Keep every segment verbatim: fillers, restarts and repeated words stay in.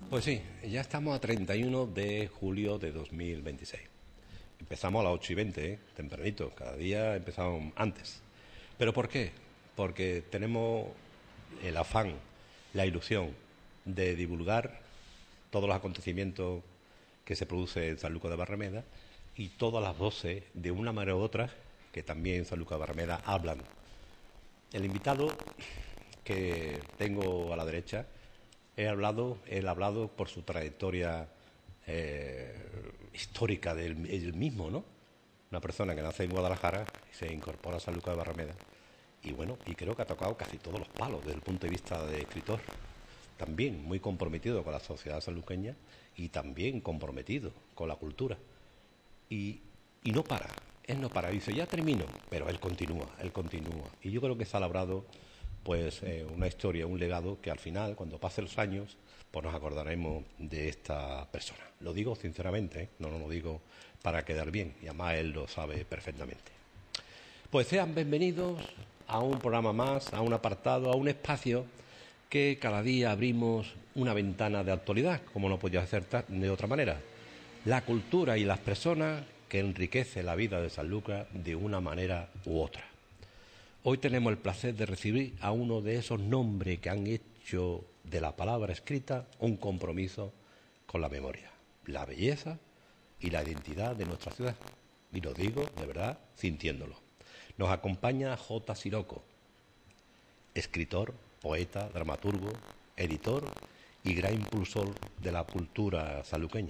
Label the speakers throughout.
Speaker 1: Pues sí, ya estamos a treinta y uno de julio de dos mil veintiséis. Empezamos a las ocho y veinte, ¿eh? Tempranito, cada día empezamos antes. ¿Pero por qué? Porque tenemos el afán, la ilusión de divulgar todos los acontecimientos que se producen en San Lucas de Barrameda y todas las voces, de una manera u otra, que también en San Lucas de Barrameda hablan. El invitado que tengo a la derecha, he hablado, él ha hablado por su trayectoria eh, histórica del él mismo, ¿no? Una persona que nace en Guadalajara y se incorpora a San Lucas de Barrameda. Y bueno, y creo que ha tocado casi todos los palos desde el punto de vista de escritor. También muy comprometido con la sociedad sanluqueña y también comprometido con la cultura. Y, y no para, él no para, dice, ya termino, pero él continúa, él continúa. Y yo creo que se ha labrado pues eh, una historia, un legado que al final, cuando pasen los años, pues nos acordaremos de esta persona. Lo digo sinceramente, ¿eh? No, no lo digo para quedar bien, y además él lo sabe perfectamente. Pues sean bienvenidos a un programa más, a un apartado, a un espacio que cada día abrimos una ventana de actualidad, como no podía ser de otra manera. La cultura y las personas que enriquece la vida de San Lucas de una manera u otra. Hoy tenemos el placer de recibir a uno de esos nombres que han hecho de la palabra escrita un compromiso con la memoria, la belleza y la identidad de nuestra ciudad. Y lo digo de verdad sintiéndolo. Nos acompaña J. Siroco, escritor, poeta, dramaturgo, editor y gran impulsor de la cultura sanluqueña,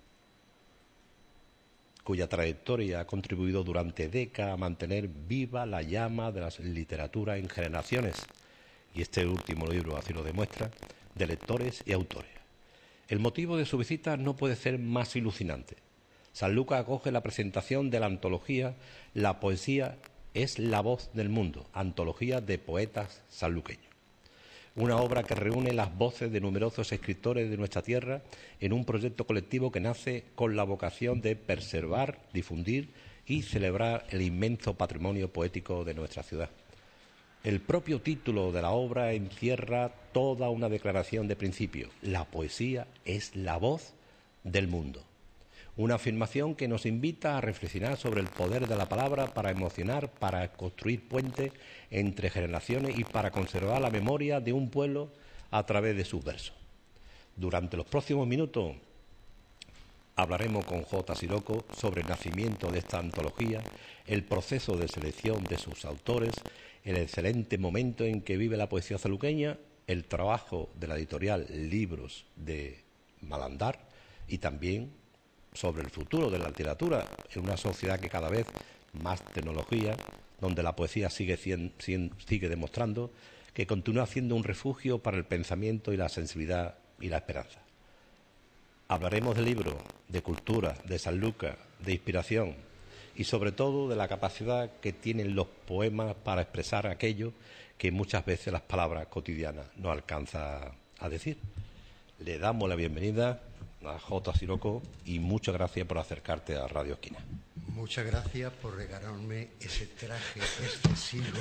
Speaker 1: cuya trayectoria ha contribuido durante décadas a mantener viva la llama de la literatura en generaciones, y este último libro así lo demuestra, de lectores y autores. El motivo de su visita no puede ser más ilusionante. San Lucas acoge la presentación de la antología La poesía es la voz del mundo, antología de poetas sanluqueños. Una obra que reúne las voces de numerosos escritores de nuestra tierra en un proyecto colectivo que nace con la vocación de preservar, difundir y celebrar el inmenso patrimonio poético de nuestra ciudad. El propio título de la obra encierra toda una declaración de principio. La poesía es la voz del mundo. Una afirmación que nos invita a reflexionar sobre el poder de la palabra para emocionar, para construir puentes entre generaciones y para conservar la memoria de un pueblo a través de sus versos. Durante los próximos minutos hablaremos con J. Siroco sobre el nacimiento de esta antología, el proceso de selección de sus autores, el excelente momento en que vive la poesía sanluqueña, el trabajo de la editorial Libros de Malandar y también sobre el futuro de la literatura en una sociedad que cada vez más tecnología, donde la poesía sigue, cien, cien, sigue demostrando que continúa siendo un refugio para el pensamiento y la sensibilidad y la esperanza. Hablaremos de libros, de cultura, de San Lucas, de inspiración y sobre todo de la capacidad que tienen los poemas para expresar aquello que muchas veces las palabras cotidianas no alcanzan a decir. Le damos la bienvenida a J. Siroco y muchas gracias por acercarte a Radio Esquina.
Speaker 2: Muchas gracias por regalarme ese traje excesivo,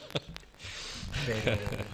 Speaker 2: pero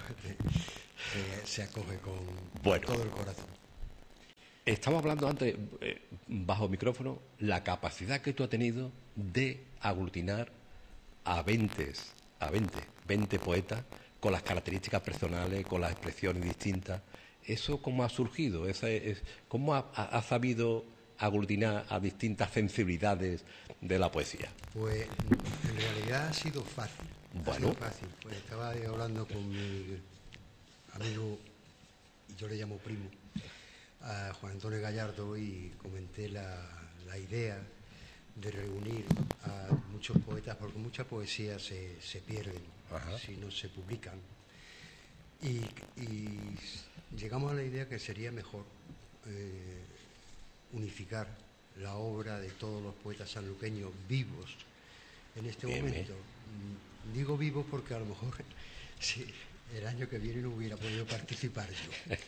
Speaker 2: se, se acoge con
Speaker 1: bueno,
Speaker 2: todo el corazón.
Speaker 1: Estamos hablando antes, eh, bajo micrófono, la capacidad que tú has tenido de aglutinar a veinte, a veinte, veinte poetas con las características personales, con las expresiones distintas. ¿Eso cómo ha surgido? ¿Ese es, ¿Cómo ha, ha sabido aglutinar a distintas sensibilidades de la poesía?
Speaker 2: Pues en realidad ha sido fácil.
Speaker 1: Bueno.
Speaker 2: Ha sido fácil. Pues estaba hablando con mi amigo, y yo le llamo primo, a Juan Antonio Gallardo, y comenté la, la idea de reunir a muchos poetas, porque muchas poesías se, se pierden. Ajá. Si no se publican. Y, y llegamos a la idea que sería mejor eh, unificar la obra de todos los poetas sanluqueños vivos en este bien, momento. Bien. Digo vivos porque a lo mejor sí, el año que viene no hubiera podido participar yo.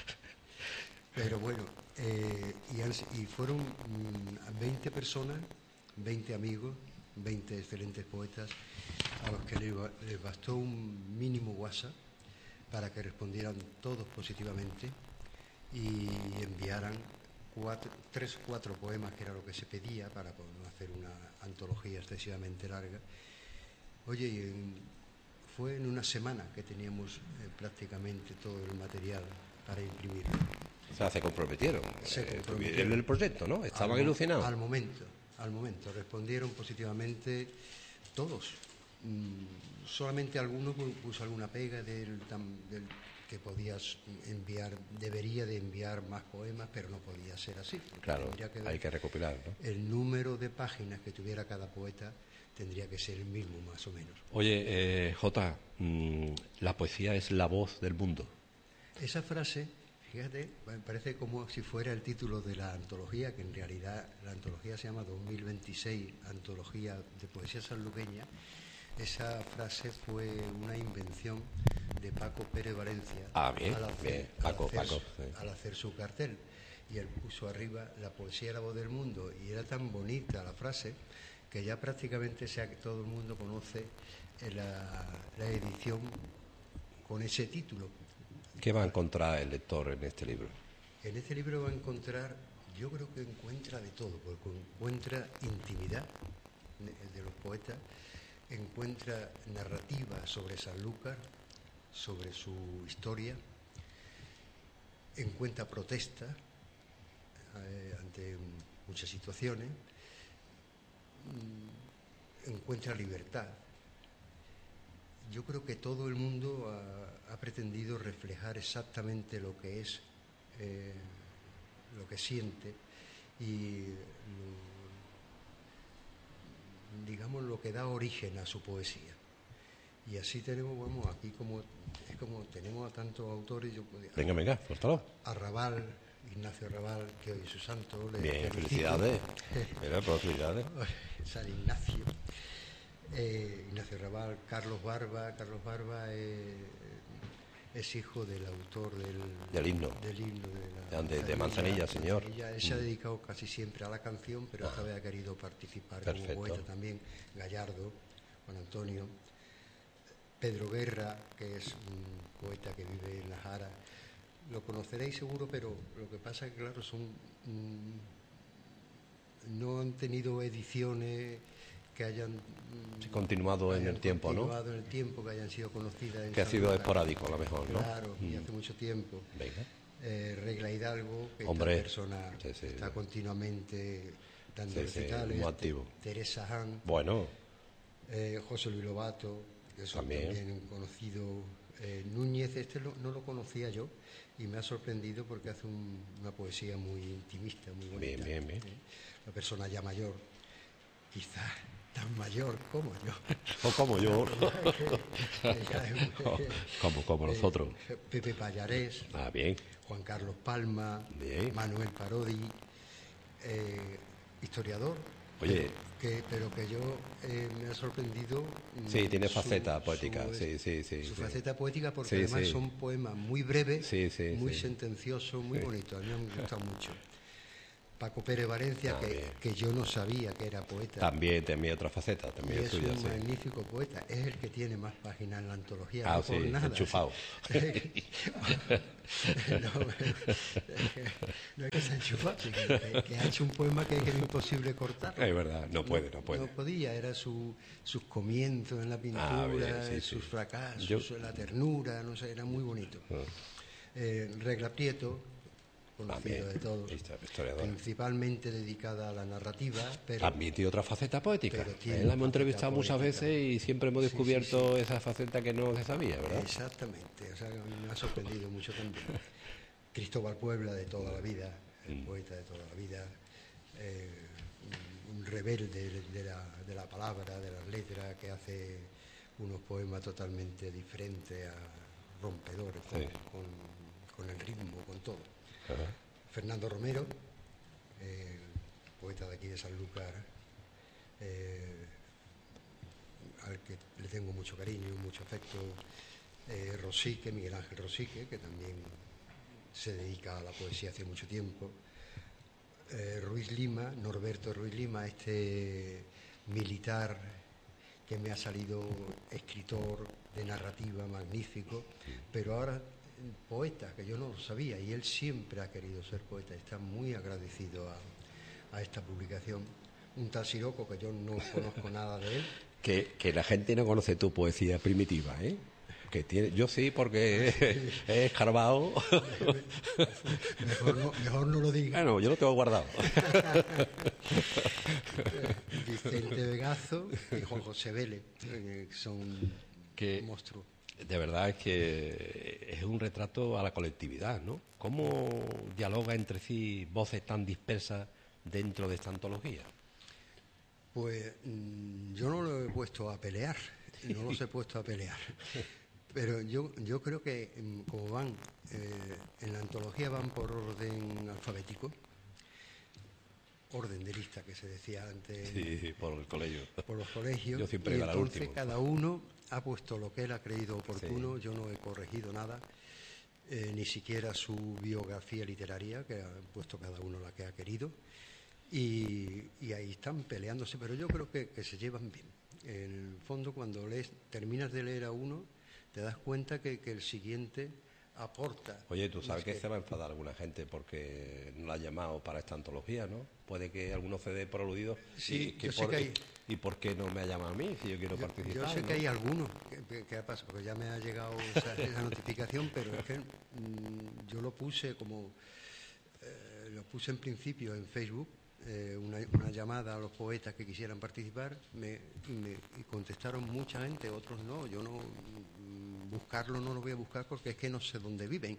Speaker 2: Pero bueno, eh, y, han, y fueron mm, veinte personas, veinte amigos, veinte excelentes poetas, a los que les, les bastó un mínimo WhatsApp para que respondieran todos positivamente, y enviaran cuatro, tres o cuatro poemas, que era lo que se pedía para no hacer una antología excesivamente larga. Oye, y en, fue en una semana que teníamos eh, prácticamente todo el material para imprimir.
Speaker 1: O sea, se comprometieron.
Speaker 2: Se
Speaker 1: eh,
Speaker 2: comprometieron.
Speaker 1: En el proyecto, ¿no? Estaban
Speaker 2: al,
Speaker 1: ilusionados.
Speaker 2: Al momento, al momento. Respondieron positivamente todos. Mm, solamente algunos puso alguna pega del, del que podías enviar, debería de enviar más poemas, pero no podía ser así.
Speaker 1: Claro,
Speaker 2: que
Speaker 1: hay que recopilar, ¿no?
Speaker 2: El número de páginas que tuviera cada poeta tendría que ser el mismo, más o menos.
Speaker 1: Oye, eh, Jota, mmm, la poesía es la voz del mundo.
Speaker 2: Esa frase, fíjate, me parece como si fuera el título de la antología, que en realidad la antología se llama dos mil veintiséis, Antología de Poesía Sanluqueña. Esa frase fue una invención de Paco Pérez Valencia.
Speaker 1: Ah, bien,
Speaker 2: al hacer,
Speaker 1: bien. Paco,
Speaker 2: al hacer,
Speaker 1: Paco. Sí.
Speaker 2: Al hacer su cartel. Y él puso arriba la poesía es la voz del mundo. Y era tan bonita la frase que ya prácticamente sea que todo el mundo conoce la, la edición con ese título.
Speaker 1: ¿Qué va a encontrar el lector en este libro?
Speaker 2: En este libro va a encontrar, yo creo que encuentra de todo, porque encuentra intimidad de los poetas, encuentra narrativa sobre Sanlúcar, sobre su historia, encuentra protesta eh, ante muchas situaciones, encuentra libertad. Yo creo que todo el mundo ha, ha pretendido reflejar exactamente lo que es, eh, lo que siente y lo, digamos lo que da origen a su poesía. Y así tenemos, vamos, aquí como es como tenemos a tantos autores. Yo,
Speaker 1: venga, venga, suéltalo.
Speaker 2: A Raval, Ignacio Raval, que hoy es su santo. Le
Speaker 1: Bien,
Speaker 2: felicito.
Speaker 1: felicidades. Mira, pues felicidades.
Speaker 2: San Ignacio. Eh, Ignacio Raval, Carlos Barba. Carlos Barba eh, es hijo del autor del,
Speaker 1: del himno.
Speaker 2: Del himno de, la,
Speaker 1: de, de, de Manzanilla, señor.
Speaker 2: Manzanilla. Él se ha dedicado casi siempre a la canción, pero esta vez ha querido participar
Speaker 1: Perfecto.
Speaker 2: como poeta también. Gallardo, Juan Antonio. Pedro Guerra, que es un poeta que vive en La Jara. Lo conoceréis seguro, pero lo que pasa es que, claro, son mmm, no han tenido ediciones que hayan
Speaker 1: sí, continuado
Speaker 2: que
Speaker 1: en
Speaker 2: hayan
Speaker 1: el tiempo,
Speaker 2: continuado
Speaker 1: ¿no?
Speaker 2: en el tiempo, que hayan sido conocidas. En
Speaker 1: que ha sido
Speaker 2: Sanlúcar.
Speaker 1: Esporádico, a lo mejor, ¿no?
Speaker 2: Claro,
Speaker 1: mm.
Speaker 2: y hace mucho tiempo.
Speaker 1: Venga.
Speaker 2: Eh, Regla Hidalgo, que
Speaker 1: Hombre,
Speaker 2: esta persona
Speaker 1: sí, sí,
Speaker 2: está
Speaker 1: sí.
Speaker 2: continuamente dando
Speaker 1: sí,
Speaker 2: recitales.
Speaker 1: Sí, muy activo.
Speaker 2: Teresa Han.
Speaker 1: Bueno.
Speaker 2: Eh, José Luis Lobato, que es
Speaker 1: también.
Speaker 2: también conocido. Eh, Núñez, este lo, no lo conocía yo y me ha sorprendido porque hace un, una poesía muy intimista, muy bonita.
Speaker 1: Bien, bien, bien.
Speaker 2: Eh, una persona ya mayor, quizás tan mayor como yo.
Speaker 1: O como yo. como, como nosotros.
Speaker 2: Eh, Pepe Pallarés.
Speaker 1: Ah, bien.
Speaker 2: Juan Carlos Palma.
Speaker 1: Bien.
Speaker 2: Manuel Parodi. Eh, historiador.
Speaker 1: Oye.
Speaker 2: Que, pero que yo eh, me ha sorprendido.
Speaker 1: Sí, tiene
Speaker 2: su,
Speaker 1: faceta poética.
Speaker 2: Su,
Speaker 1: sí, sí, sí.
Speaker 2: su
Speaker 1: sí.
Speaker 2: faceta poética, porque
Speaker 1: sí,
Speaker 2: además
Speaker 1: sí.
Speaker 2: son poemas muy breves,
Speaker 1: sí, sí,
Speaker 2: muy
Speaker 1: sí.
Speaker 2: sentenciosos, muy
Speaker 1: sí.
Speaker 2: bonitos. A mí me han gustado mucho. Paco Pérez Valencia,
Speaker 1: ah,
Speaker 2: que, que yo no sabía que era poeta.
Speaker 1: También, también otra faceta. También
Speaker 2: y es
Speaker 1: suya,
Speaker 2: un
Speaker 1: sí.
Speaker 2: magnífico poeta. Es el que tiene más páginas en la antología.
Speaker 1: Ah,
Speaker 2: no
Speaker 1: sí,
Speaker 2: por nada.
Speaker 1: enchufado.
Speaker 2: no, no es que se ha enchufado, sino que, que ha hecho un poema que es, que es imposible cortar.
Speaker 1: Es verdad, no puede, no puede.
Speaker 2: No podía, era su, sus comienzos en la pintura,
Speaker 1: ah, bien, sí,
Speaker 2: sus
Speaker 1: sí.
Speaker 2: fracasos,
Speaker 1: Yo...
Speaker 2: la ternura, no sé, era muy bonito.
Speaker 1: Ah.
Speaker 2: Eh, Regla Prieto, conocido de todos, principalmente dedicada a la narrativa, pero
Speaker 1: también tiene otra faceta poética.
Speaker 2: Eh,
Speaker 1: la hemos entrevistado muchas veces y siempre hemos descubierto sí, sí, sí. esa faceta que no se sabía, ¿verdad?
Speaker 2: Exactamente, o sea, me ha sorprendido mucho también. Cristóbal Puebla, de toda la vida, el mm. poeta de toda la vida, eh, un, un rebelde de, de, la, de la palabra, de las letras, que hace unos poemas totalmente diferentes, a rompedores, con, sí. con, con el ritmo, con todo.
Speaker 1: Ajá.
Speaker 2: Fernando Romero, eh, poeta de aquí de Sanlúcar, eh, al que le tengo mucho cariño, mucho afecto. Eh, Rosique, Miguel Ángel Rosique, que también se dedica a la poesía hace mucho tiempo. Eh, Ruiz Lima, Norberto Ruiz Lima, este militar que me ha salido escritor de narrativa magnífico, pero ahora poeta, que yo no lo sabía, y él siempre ha querido ser poeta, está muy agradecido a, a esta publicación. Un tal Siroco, que yo no conozco nada de él.
Speaker 1: Que, que la gente no conoce tu poesía primitiva, ¿eh? Que tiene, yo sí, porque he, he escarbado.
Speaker 2: Mejor no, mejor no lo diga.
Speaker 1: Bueno, yo lo tengo guardado.
Speaker 2: Vicente Vegazo y Juan José Vélez, eh, son
Speaker 1: que
Speaker 2: monstruos.
Speaker 1: De verdad es que es un retrato a la colectividad, ¿no? ¿Cómo dialoga entre sí voces tan dispersas dentro de esta antología?
Speaker 2: Pues mmm, yo no lo he puesto a pelear, no los he puesto a pelear. Pero yo, yo creo que como van, eh, en la antología van por orden alfabético, orden de lista que se decía antes.
Speaker 1: Sí, por el colegio.
Speaker 2: Por los colegios.
Speaker 1: Yo siempre
Speaker 2: y
Speaker 1: iba al
Speaker 2: entonces
Speaker 1: último.
Speaker 2: Cada uno ha puesto lo que él ha creído oportuno,
Speaker 1: Sí.
Speaker 2: Yo no he corregido nada, eh, ni siquiera su biografía literaria, que ha puesto cada uno la que ha querido. Y, y ahí están peleándose, pero yo creo que, que se llevan bien. En el fondo, cuando lees, terminas de leer a uno, te das cuenta que, que el siguiente aporta.
Speaker 1: Oye, tú sabes que,
Speaker 2: que
Speaker 1: se va a enfadar alguna gente porque no la ha llamado para esta antología, ¿no? Puede que alguno se dé por aludido.
Speaker 2: Sí,
Speaker 1: y, que
Speaker 2: yo sé
Speaker 1: por,
Speaker 2: que hay-
Speaker 1: ¿Y por qué no me ha llamado a mí si yo quiero
Speaker 2: Yo,
Speaker 1: participar?
Speaker 2: yo sé
Speaker 1: ¿no?
Speaker 2: que hay algunos que, que, que ha pasado, porque ya me ha llegado esa, esa notificación, pero es que mmm, yo lo puse como, eh, lo puse en principio en Facebook, eh, una, una llamada a los poetas que quisieran participar, me, y, me, y contestaron mucha gente, otros no, yo no, mmm, buscarlo no lo voy a buscar porque es que no sé dónde viven.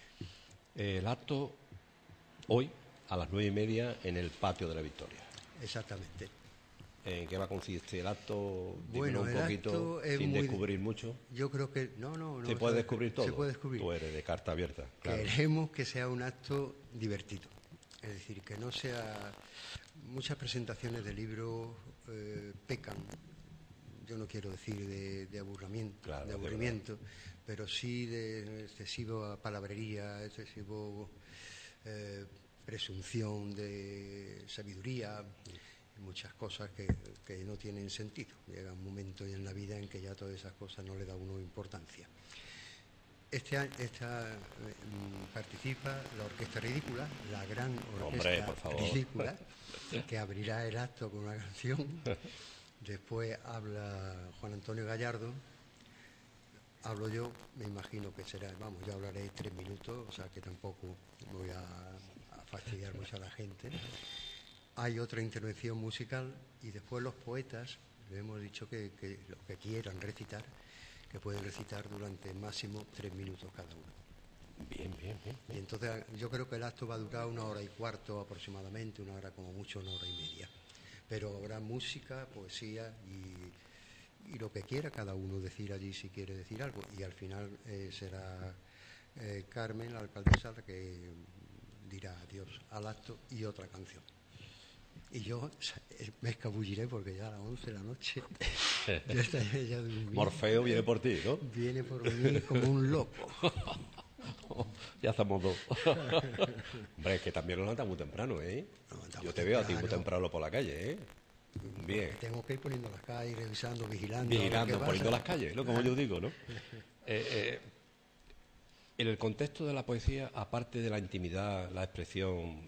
Speaker 1: El acto hoy a las nueve y media en el patio de la Victoria.
Speaker 2: Exactamente.
Speaker 1: ¿En qué va a consistir el acto? Dímelo
Speaker 2: Bueno,
Speaker 1: un
Speaker 2: el
Speaker 1: poquito,
Speaker 2: acto es
Speaker 1: sin
Speaker 2: muy-
Speaker 1: descubrir mucho.
Speaker 2: Yo creo que, no, no, no.
Speaker 1: ¿Se puede
Speaker 2: se-
Speaker 1: descubrir todo?
Speaker 2: Se puede descubrir.
Speaker 1: Tú eres de carta abierta, claro.
Speaker 2: Queremos que sea un acto divertido, es decir, que no sea... Muchas presentaciones de libros eh, pecan, yo no quiero decir de, de aburrimiento,
Speaker 1: Claro,
Speaker 2: de
Speaker 1: de
Speaker 2: aburrimiento, pero sí de excesiva palabrería, excesivo eh, presunción de sabiduría, y muchas cosas que, que no tienen sentido. Llega un momento en la vida en que ya todas esas cosas no le da a uno importancia. Este año esta, eh, participa la Orquesta Ridícula, la gran Orquesta
Speaker 1: Hombre, por favor.
Speaker 2: Ridícula, que abrirá el acto con una canción. Después habla Juan Antonio Gallardo, hablo yo, me imagino que será, vamos, yo hablaré tres minutos, o sea que tampoco voy a, a fastidiar mucho a la gente. Hay otra intervención musical y después los poetas, le hemos dicho que, que los que quieran recitar, que pueden recitar durante máximo tres minutos cada uno.
Speaker 1: Bien, bien, bien.
Speaker 2: Y entonces yo creo que el acto va a durar una hora y cuarto aproximadamente, una hora como mucho, una hora y media. Pero habrá música, poesía y, y lo que quiera cada uno decir allí si quiere decir algo. Y al final eh, será eh, Carmen, la alcaldesa, la que dirá adiós al acto y otra canción. Y yo me escabulliré porque ya a las once de la noche yo estaré ya durmiendo.
Speaker 1: Morfeo viene por ti, ¿no?
Speaker 2: Viene por mí como un loco.
Speaker 1: Ya estamos dos. Hombre, es que también nos levantamos muy temprano, ¿eh?
Speaker 2: Nos levantamos
Speaker 1: Yo te veo a ti muy
Speaker 2: temprano.
Speaker 1: temprano por la calle, ¿eh? Bien.
Speaker 2: Tengo que ir poniendo las calles, revisando, vigilando.
Speaker 1: Vigilando,
Speaker 2: a ver qué
Speaker 1: poniendo
Speaker 2: pasa.
Speaker 1: las calles, ¿no? Como yo digo, ¿no? Eh, eh, en el contexto de la poesía, aparte de la intimidad, la expresión